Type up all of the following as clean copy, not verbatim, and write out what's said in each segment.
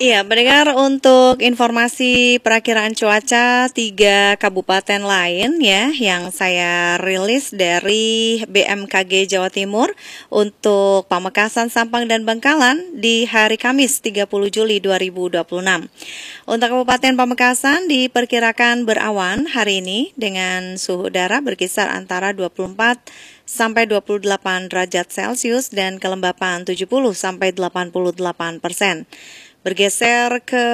Iya, mendengar untuk informasi perakiraan cuaca 3 kabupaten lain ya yang saya rilis dari BMKG Jawa Timur untuk Pamekasan, Sampang, dan Bangkalan di hari Kamis 30 Juli 2026. Untuk Kabupaten Pamekasan diperkirakan berawan hari ini dengan suhu udara berkisar antara 24 sampai 28 derajat Celcius dan kelembapan 70 sampai 88%. Bergeser ke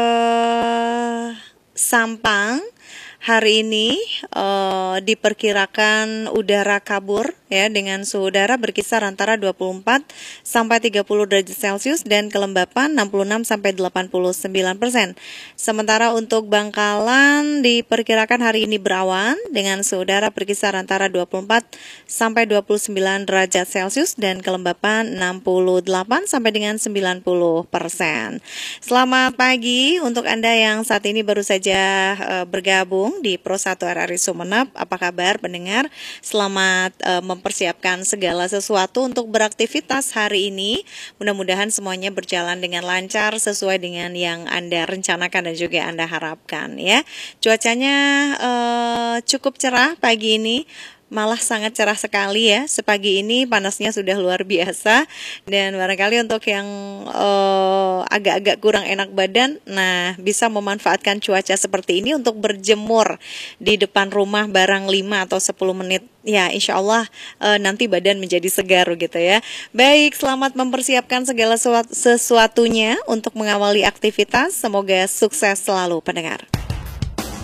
Sampang, hari ini diperkirakan udara kabur ya dengan suhu udara berkisar antara 24 sampai 30 derajat Celcius dan kelembapan 66 sampai 89%. Sementara untuk Bangkalan diperkirakan hari ini berawan dengan suhu udara berkisar antara 24 sampai 29 derajat Celcius dan kelembapan 68 sampai dengan 90%. Selamat pagi untuk Anda yang saat ini baru saja bergabung di Pro 1 RRI Sumeneb. Apa kabar pendengar? Selamat mempersiapkan segala sesuatu untuk beraktivitas hari ini. Mudah-mudahan semuanya berjalan dengan lancar sesuai dengan yang Anda rencanakan dan juga Anda harapkan ya. Cuacanya cukup cerah pagi ini. Malah sangat cerah sekali ya, sepagi ini panasnya sudah luar biasa. Dan barangkali untuk yang agak-agak kurang enak badan, nah bisa memanfaatkan cuaca seperti ini untuk berjemur di depan rumah barang 5 atau 10 menit. Ya insya Allah nanti badan menjadi segar gitu ya. Baik, selamat mempersiapkan segala sesuatunya untuk mengawali aktivitas. Semoga sukses selalu pendengar.